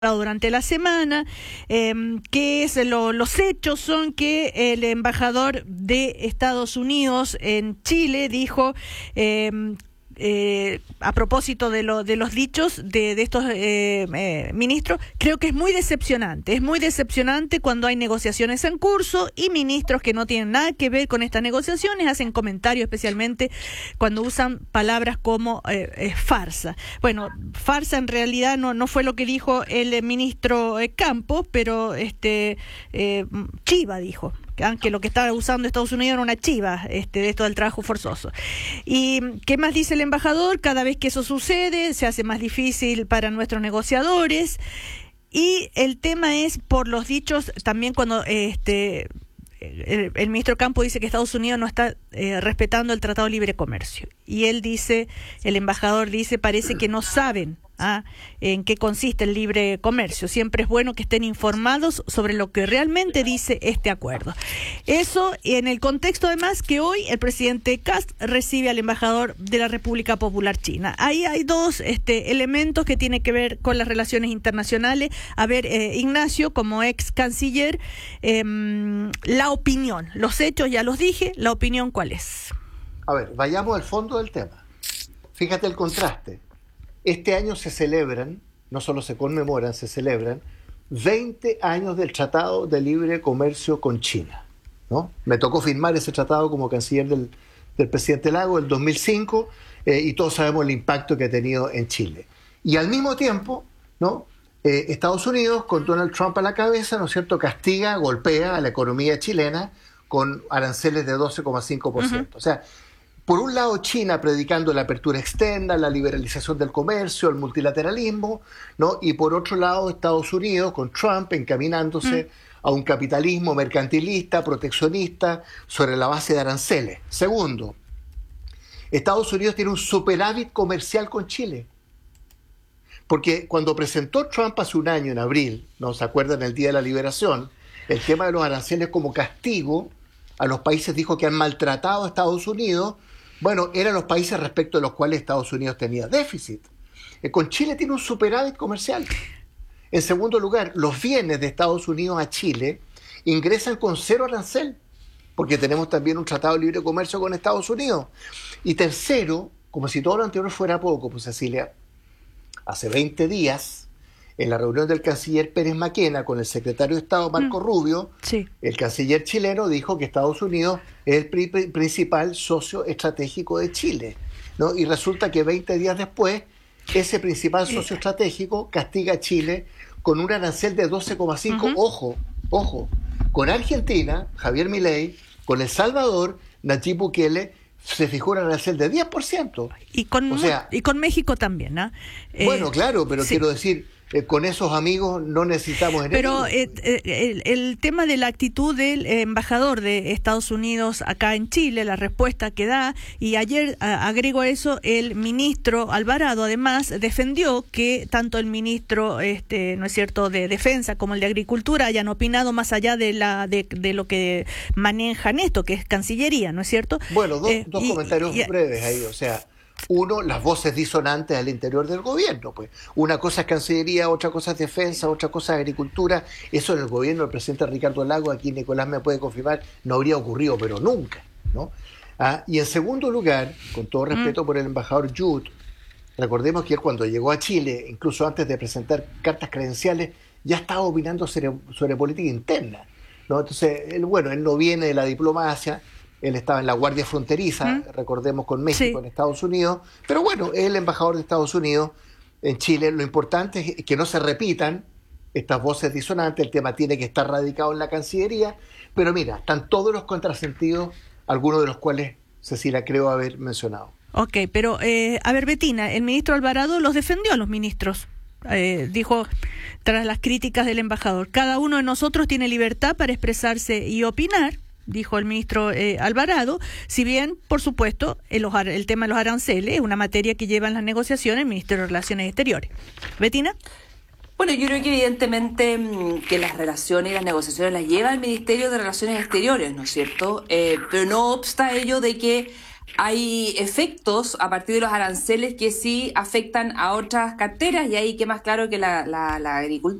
durante la semana, que es los hechos son que el embajador de Estados Unidos en Chile dijo a propósito de los dichos de estos ministros, creo que es muy decepcionante cuando hay negociaciones en curso y ministros que no tienen nada que ver con estas negociaciones hacen comentarios, especialmente cuando usan palabras como farsa. Bueno, farsa en realidad no fue lo que dijo el ministro Campos, pero chiva dijo, que lo que estaba usando Estados Unidos era una chiva de esto del trabajo forzoso. ¿Y qué más dice el embajador? Cada vez que eso sucede se hace más difícil para nuestros negociadores, y el tema es por los dichos también cuando el ministro Campos dice que Estados Unidos no está respetando el Tratado de Libre Comercio, y el embajador dice, parece que no saben en qué consiste el libre comercio. Siempre es bueno que estén informados sobre lo que realmente dice este acuerdo. Eso en el contexto además que hoy el presidente Kast recibe al embajador de la República Popular China. Ahí hay dos elementos que tienen que ver con las relaciones internacionales. A ver, Ignacio, como ex canciller, la opinión, los hechos ya los dije, la opinión ¿cuál es? A ver, vayamos al fondo del tema. Fíjate el contraste. Este año se celebran, no solo se conmemoran, se celebran 20 años del Tratado de Libre Comercio con China, ¿no? Me tocó firmar ese tratado como canciller del presidente Lago en 2005, y todos sabemos el impacto que ha tenido en Chile. Y al mismo tiempo, ¿no? Estados Unidos, con Donald Trump a la cabeza, ¿no es cierto?, castiga, golpea a la economía chilena con aranceles de 12,5%. Uh-huh. O sea, por un lado, China predicando la apertura externa, la liberalización del comercio, el multilateralismo, ¿no? Y por otro lado, Estados Unidos con Trump encaminándose a un capitalismo mercantilista, proteccionista, sobre la base de aranceles. Segundo, Estados Unidos tiene un superávit comercial con Chile. Porque cuando presentó Trump hace un año, en abril, ¿no se acuerdan, el Día de la Liberación, el tema de los aranceles como castigo a los países, dijo que han maltratado a Estados Unidos. Bueno, eran los países respecto a los cuales Estados Unidos tenía déficit. Con Chile tiene un superávit comercial. En segundo lugar, los bienes de Estados Unidos a Chile ingresan con 0 arancel, porque tenemos también un tratado de libre comercio con Estados Unidos. Y tercero, como si todo lo anterior fuera poco, pues Cecilia, hace 20 días, en la reunión del canciller Pérez Maquena con el secretario de Estado Marco Rubio, sí, el canciller chileno dijo que Estados Unidos es el principal socio estratégico de Chile, ¿no? Y resulta que 20 días después, ese principal socio estratégico castiga a Chile con un arancel de 12,5%. Ojo, con Argentina, Javier Milei, con El Salvador, Nayib Bukele, se fijó un arancel de 10%. Y con México también, ¿no? Bueno, claro, pero sí, quiero decir, con esos amigos no necesitamos enemigos. Pero el tema de la actitud del embajador de Estados Unidos acá en Chile, la respuesta que da, y ayer agrego a eso, el ministro Alvarado además defendió que tanto el ministro no es cierto de Defensa como el de Agricultura hayan opinado más allá de lo que manejan esto, que es Cancillería, ¿no es cierto? Bueno, dos comentarios breves ahí, o sea, uno, las voces disonantes al interior del gobierno. Pues una cosa es Cancillería, otra cosa es Defensa, otra cosa es Agricultura. Eso en el gobierno del presidente Ricardo Lagos, aquí Nicolás me puede confirmar, no habría ocurrido, pero nunca, ¿no? Y en segundo lugar, con todo respeto por el embajador Yud, recordemos que él cuando llegó a Chile, incluso antes de presentar cartas credenciales, ya estaba opinando sobre política interna, ¿no? Entonces, él no viene de la diplomacia. Él estaba en la Guardia Fronteriza, recordemos, con México, sí, en Estados Unidos. Pero bueno, es el embajador de Estados Unidos en Chile. Lo importante es que no se repitan estas voces disonantes. El tema tiene que estar radicado en la Cancillería. Pero mira, están todos los contrasentidos, algunos de los cuales Cecilia creo haber mencionado. Ok, pero a ver, Betina, el ministro Alvarado los defendió a los ministros. Dijo, tras las críticas del embajador, cada uno de nosotros tiene libertad para expresarse y opinar, dijo el ministro Alvarado, si bien, por supuesto, el tema de los aranceles es una materia que lleva en las negociaciones el Ministerio de Relaciones Exteriores. ¿Betina? Bueno, yo creo que evidentemente que las relaciones y las negociaciones las lleva el Ministerio de Relaciones Exteriores, ¿no es cierto? Pero no obsta ello de que hay efectos a partir de los aranceles que sí afectan a otras carteras, y ahí qué más claro que la agricultura.